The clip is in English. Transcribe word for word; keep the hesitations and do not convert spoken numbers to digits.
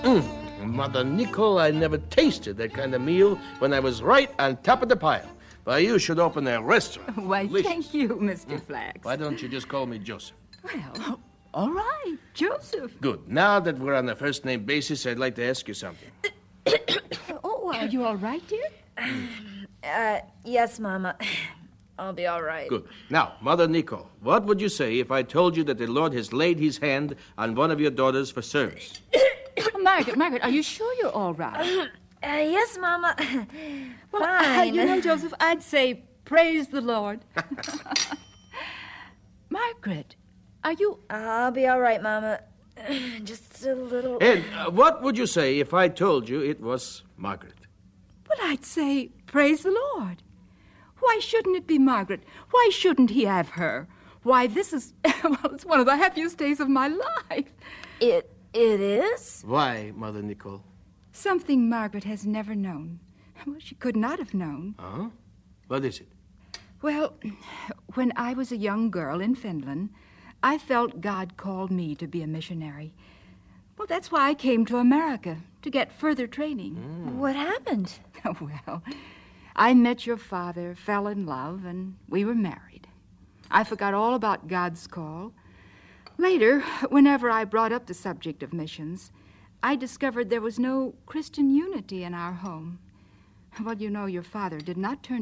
Mm. Mother Nicole, I never tasted that kind of meal when I was right on top of the pile. But you should open a restaurant. Why, Delicious. thank you, Mister Flax. Why don't you just call me Joseph? Well, all right, Joseph. Good. Now that we're on a first-name basis, I'd like to ask you something. Oh, are you all right, dear? Uh, yes, Mama. I'll be all right. Good. Now, Mother Nicole, what would you say if I told you that the Lord has laid his hand on one of your daughters for service? Oh, Margaret, Margaret, are you sure you're all right? Uh, yes, Mama. Well, Fine. uh, you know, Joseph, I'd say praise the Lord. Margaret, are you... I'll be all right, Mama. Just a little... And uh, what would you say if I told you it was Margaret? Well, I'd say praise the Lord. Why shouldn't it be Margaret? Why shouldn't he have her? Why, this is... well, it's one of the happiest days of my life. It... it is? Why, Mother Nicole? Something Margaret has never known. Well, she could not have known. Huh? What is it? Well, when I was a young girl in Finland, I felt God called me to be a missionary. Well, that's why I came to America, to get further training. Mm. What happened? Well, I met your father, fell in love, and we were married. I forgot all about God's call. Later, whenever I brought up the subject of missions, I discovered there was no Christian unity in our home. Well, you know, your father did not turn